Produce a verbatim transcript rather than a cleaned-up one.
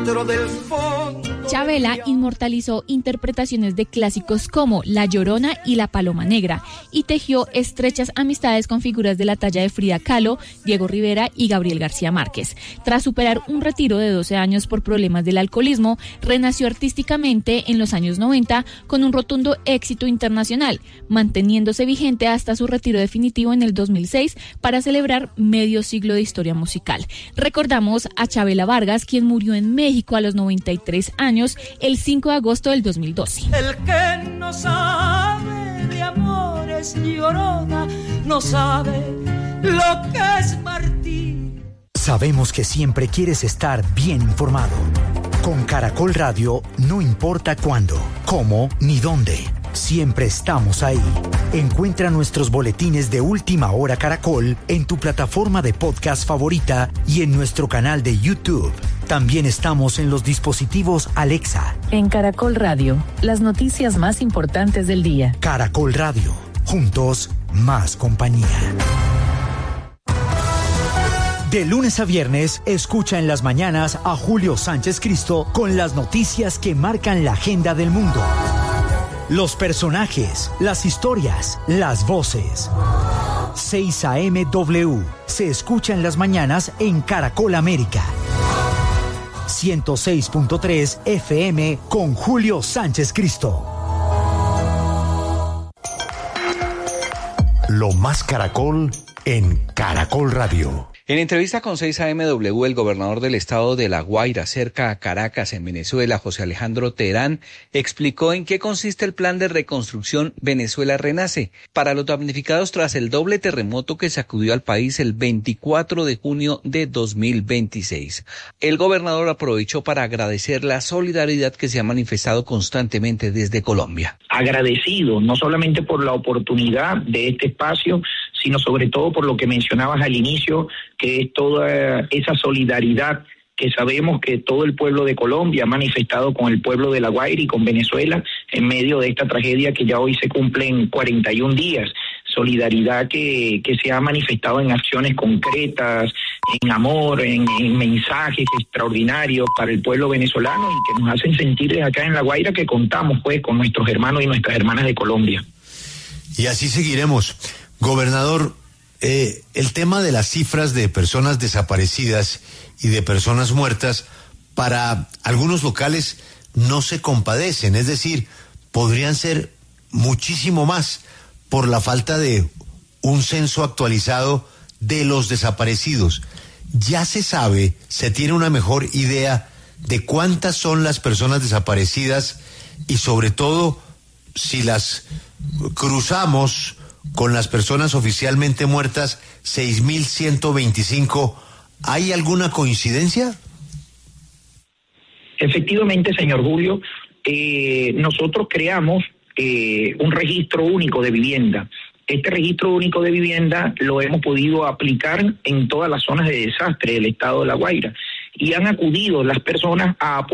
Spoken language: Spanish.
dentro del fondo. Chabela inmortalizó interpretaciones de clásicos como La Llorona y La Paloma Negra y tejió estrechas amistades con figuras de la talla de Frida Kahlo, Diego Rivera y Gabriel García Márquez. Tras superar un retiro de doce años por problemas del alcoholismo, renació artísticamente en los años noventa con un rotundo éxito internacional, manteniéndose vigente hasta su retiro definitivo en el dos mil seis para celebrar medio siglo de historia musical. Recordamos a Chabela Vargas, quien murió en México a los noventa y tres años el cinco de agosto del dos mil doce. El que no sabe de amores llorona, no sabe lo que es Martín. Sabemos que siempre quieres estar bien informado. Con Caracol Radio, no importa cuándo, cómo ni dónde. Siempre estamos ahí. Encuentra nuestros boletines de Última Hora Caracol en tu plataforma de podcast favorita y en nuestro canal de YouTube. También estamos en los dispositivos Alexa. En Caracol Radio, las noticias más importantes del día. Caracol Radio, juntos, más compañía. De lunes a viernes, escucha en las mañanas a Julio Sánchez Cristo con las noticias que marcan la agenda del mundo. Los personajes, las historias, las voces. seis A M W se escucha en las mañanas en Caracol América. ciento seis punto tres F M con Julio Sánchez Cristo. Lo más Caracol en Caracol Radio. En entrevista con seis A M W, el gobernador del estado de La Guaira, cerca a Caracas, en Venezuela, José Alejandro Terán, explicó en qué consiste el plan de reconstrucción Venezuela Renace para los damnificados tras el doble terremoto que sacudió al país el veinticuatro de junio de dos mil veintiséis. El gobernador aprovechó para agradecer la solidaridad que se ha manifestado constantemente desde Colombia. Agradecido, no solamente por la oportunidad de este espacio, sino sobre todo por lo que mencionabas al inicio, que es toda esa solidaridad que sabemos que todo el pueblo de Colombia ha manifestado con el pueblo de La Guaira y con Venezuela en medio de esta tragedia que ya hoy se cumplen cuarenta y un días. Solidaridad que, que se ha manifestado en acciones concretas, en amor, en, en mensajes extraordinarios para el pueblo venezolano y que nos hacen sentir desde acá en La Guaira que contamos pues con nuestros hermanos y nuestras hermanas de Colombia. Y así seguiremos. Gobernador, eh, el tema de las cifras de personas desaparecidas y de personas muertas para algunos locales no se compadecen, es decir, podrían ser muchísimo más por la falta de un censo actualizado de los desaparecidos. Ya se sabe, se tiene una mejor idea de cuántas son las personas desaparecidas y sobre todo si las cruzamos con las personas oficialmente muertas, seis mil ciento veinticinco, ¿hay alguna coincidencia? Efectivamente, señor Julio, eh, nosotros creamos eh, un registro único de vivienda. Este registro único de vivienda lo hemos podido aplicar en todas las zonas de desastre del estado de La Guaira y han acudido las personas a